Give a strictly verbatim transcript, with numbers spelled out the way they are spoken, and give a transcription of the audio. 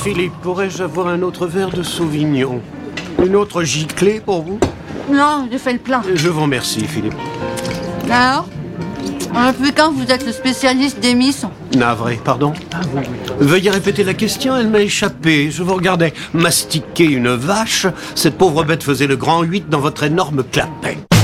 Philippe, pourrais-je avoir un autre verre de Sauvignon? Une autre giclée pour vous? Non, j'ai fait le plein. Je vous remercie, Philippe. Alors Depuis quand vous êtes le spécialiste des miss? Navré, pardon? Veuillez répéter la question, elle m'a échappé. Je vous regardais mastiquer une vache. Cette pauvre bête faisait le grand huit dans votre énorme clapet.